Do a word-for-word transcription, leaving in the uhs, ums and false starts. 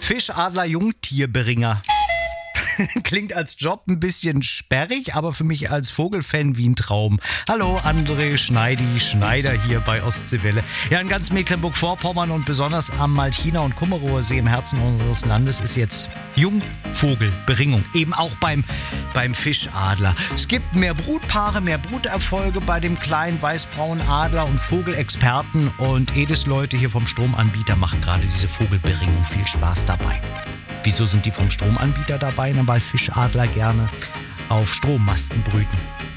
Fischadler Jungtierberinger. Klingt als Job ein bisschen sperrig, aber für mich als Vogelfan wie ein Traum. Hallo, André Schneidi, Schneider hier bei Ostseewelle. Ja, in ganz Mecklenburg-Vorpommern und besonders am Malchiner und Kummerower See im Herzen unseres Landes ist jetzt Jungvogelberingung. Eben auch beim, beim Fischadler. Es gibt mehr Brutpaare, mehr Bruterfolge bei dem kleinen weißbraunen Adler und Vogelexperten und Edis-Leute hier vom Stromanbieter machen gerade diese Vogelberingung. Viel Spaß dabei. Wieso sind die vom Stromanbieter dabei? Na, weil Fischadler gerne auf Strommasten brüten.